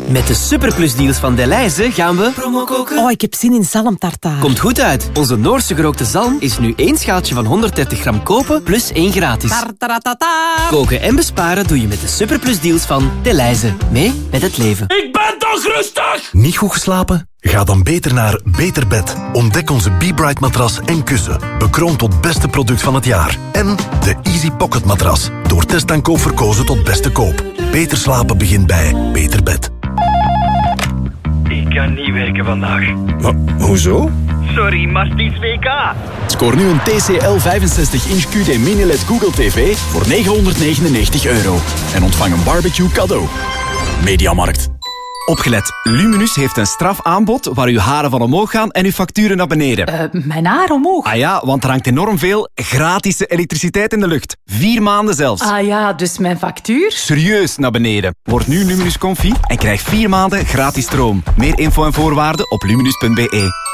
Met de superplusdeals van Delhaize gaan we promo koken. Oh, ik heb zin in zalmtartaar. Komt goed uit. Onze Noorse gerookte zalm is nu 1 schaaltje van 130 gram kopen plus 1 gratis. Tartaratata. Koken en besparen doe je met de superplusdeals van Delhaize. Mee met het leven. Ik ben toch rustig! Niet goed geslapen? Ga dan beter naar Beter Bed. Ontdek onze Be-Bright matras en kussen. Bekroond tot beste product van het jaar. En de Easy Pocket matras. Door test en koop verkozen tot beste koop. Beter slapen begint bij Beter Bed. Ik kan niet werken vandaag. Maar, hoezo? Sorry, maar het is WK. Scoor nu een TCL 65-inch QD Mini-LED Google TV voor €999. En ontvang een barbecue cadeau. Mediamarkt. Opgelet, Luminus heeft een strafaanbod waar uw haren van omhoog gaan en uw facturen naar beneden. Mijn haar omhoog. Ah ja, want er hangt enorm veel gratis elektriciteit in de lucht. 4 maanden zelfs. Ah ja, dus mijn factuur? Serieus naar beneden. Word nu Luminus Confi en krijg 4 maanden gratis stroom. Meer info en voorwaarden op luminus.be.